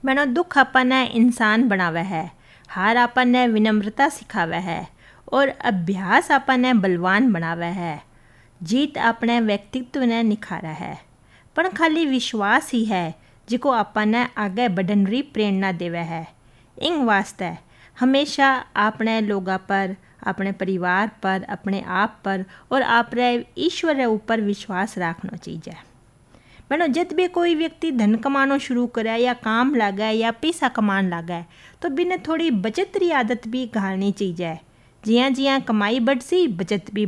मैंने दुख अपने इंसान बनावे है, हार अपने विनम्रता सिखावे है और अभ्यास अपने बलवान बनावे है। जीत अपने व्यक्तित्व ने निखारा है, पर खाली विश्वास ही है जिको अपने आगे बढ़ने री प्रेरणा देवे है। इन वास्ते हमेशा अपने लोगों पर, अपने परिवार पर, अपने आप पर और अपने ईश्वर के ऊपर विश्वास रखना चाहिए। मैंने जब भी कोई व्यक्ति धन कमाना शुरू करे या काम लगे या पैसा कमान लगे तो बिना थोड़ी बचत री आदत भी घालनी चाहिए। जिया जिया कमाई बढ़सी बचत भी